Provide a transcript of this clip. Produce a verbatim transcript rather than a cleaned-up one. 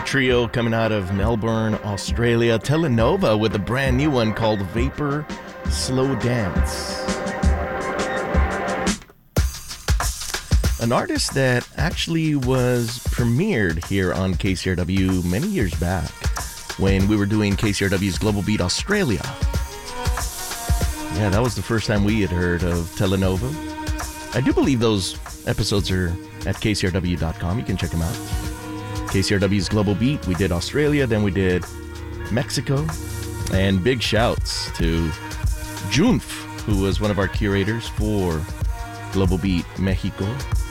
trio coming out of Melbourne, Australia, Telenova, with a brand new one called Vapor Slow Dance. An artist that actually was premiered here on K C R W many years back when we were doing K C R W's Global Beat Australia. Yeah, that was the first time we had heard of Telenova. I do believe those episodes are at K C R W dot com. You can check them out. K C R W's Global Beat, we did Australia, then we did Mexico. And big shouts to Junf, who was one of our curators for Global Beat Mexico.